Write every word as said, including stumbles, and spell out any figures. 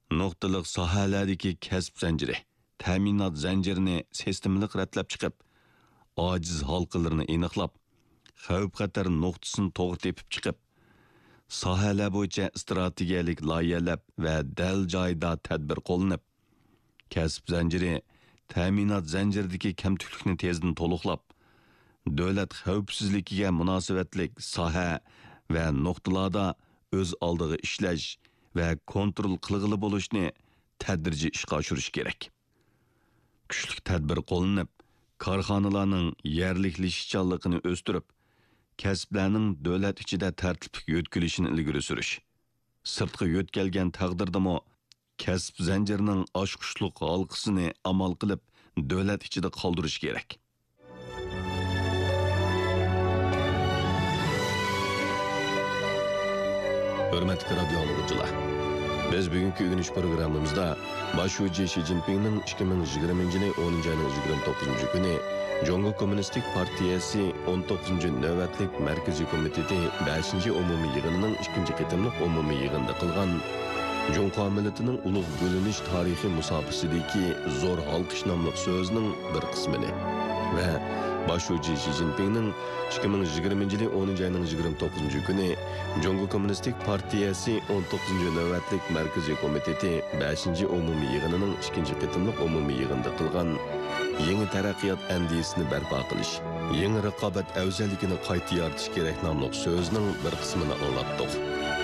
nuqtaliq sohalardagi kasb zanjiri, ta'minot zanjirini sistemalik ratlab chiqib, ojiz halqalarni aniqlab, xavf-xatar nuqtasini to'g'ri tepib chiqib, sohalar bo'yicha strategiyalik loyihalar va dal joyda tadbir qo'llanib, kasb zanjiri, ta'minot zanjiridagi kamtuklikni tezdan to'liqlab, davlat xavfsizligiga munosabatlik soha va nuqtalarda o'z oldiga ishlash va kontrol qilg'ili bo'lishni tadrijiy ishga oshirish kerak. Kuchli tadbir qo'llanib, korxonalarning yerliklashichonligini o'stirib, kasblarning davlat ichida tartibli yo'tkilishini ilgari surish. Sirtqa yo'tkalgan taqdirdami kasb zanjirining oshqushliq halqasini amal qilib, davlat ichida qoldirish kerak. Hürmetli radyo anlıcılar, biz bugünkü ügünüş programımızda başvurcu Xi Jinping'nin ikki ming yigirmanchi yili o'ninchi ayning yigirma to'qqizinchi kuni Jongo Kommunistik Partiyasi o'n to'qqizinchi navbatlik Markaziy komiteti beshinchi umumiy yig'inining ikkinchi qitimliq umumiy yig'inida qilgan Jongo millatining ulug' bo'linish tarixi musobasidagi zo'r olqish nomli so'zining bir qismini va başvurcu Xi Jinping'nin ikki ming yigirmanchi yili o'ninchi ayning yigirma to'qqizinchi kuni Jongo Kommunistik Partiyasi o'n to'qqizinchi navbatlik Markaziy komiteti beshinchi umumiy yig'inining ikkinchi qitimliq umumiy yig'inida qilgan yangi taraqqiyot andisini barpo qilish, yangi raqobat afzalligini qayta yaratish kerak nomli so'zning bir qismini anglatdik.